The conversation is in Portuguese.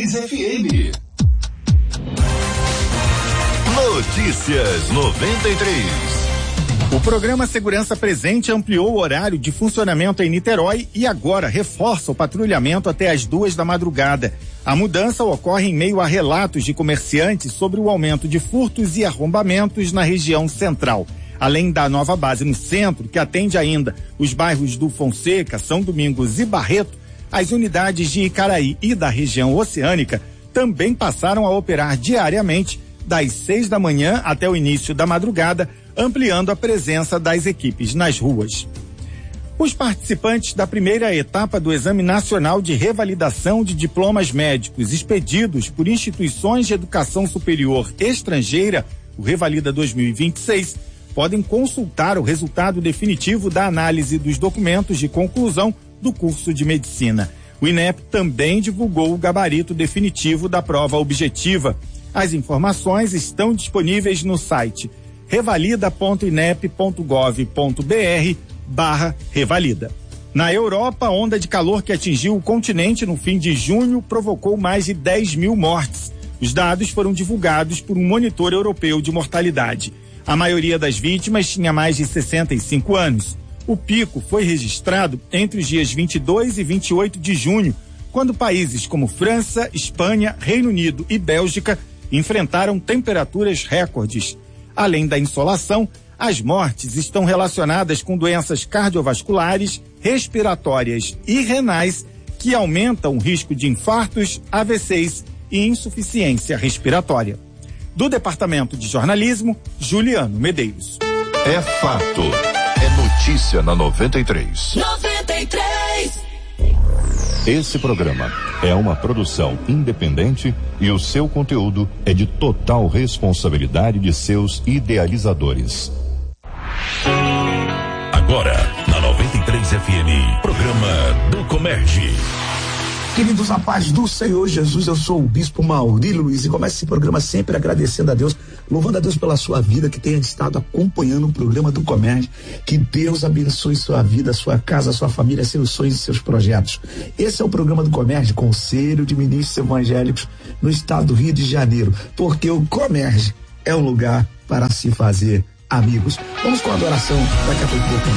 93 FM. Notícias 93. O programa Segurança Presente ampliou o horário de funcionamento em Niterói e agora reforça o patrulhamento até as 2 da madrugada. A mudança ocorre em meio a relatos de comerciantes sobre o aumento de furtos e arrombamentos na região central. Além da nova base no centro, que atende ainda os bairros do Fonseca, São Domingos e Barreto, as unidades de Icaraí e da região oceânica também passaram a operar diariamente das 6 da manhã até o início da madrugada, ampliando a presença das equipes nas ruas. Os participantes da primeira etapa do Exame Nacional de Revalidação de Diplomas Médicos expedidos por instituições de educação superior estrangeira, o Revalida 2026, podem consultar o resultado definitivo da análise dos documentos de conclusão do curso de medicina. O INEP também divulgou o gabarito definitivo da prova objetiva. As informações estão disponíveis no site revalida.inep.gov.br/revalida. Na Europa, a onda de calor que atingiu o continente no fim de junho provocou mais de 10 mil mortes. Os dados foram divulgados por um monitor europeu de mortalidade. A maioria das vítimas tinha mais de 65 anos. O pico foi registrado entre os dias 22 e 28 de junho, quando países como França, Espanha, Reino Unido e Bélgica enfrentaram temperaturas recordes. Além da insolação, as mortes estão relacionadas com doenças cardiovasculares, respiratórias e renais, que aumentam o risco de infartos, AVCs e insuficiência respiratória. Do Departamento de Jornalismo, Juliano Medeiros. É fato. É notícia na 93. 93. Esse programa é uma produção independente e o seu conteúdo é de total responsabilidade de seus idealizadores. Agora, na 93 FM, programa do Comerge. Queridos, a paz do Senhor Jesus, eu sou o Bispo Maurílio Luiz e começo esse programa sempre agradecendo a Deus, louvando a Deus pela sua vida que tenha estado acompanhando o programa do Comerge. Que Deus abençoe sua vida, sua casa, sua família, seus sonhos e seus projetos. Esse é o programa do Comerge, Conselho de Ministros Evangélicos no estado do Rio de Janeiro, porque o Comerge é um lugar para se fazer amigos. Vamos com a adoração daqui a pouco.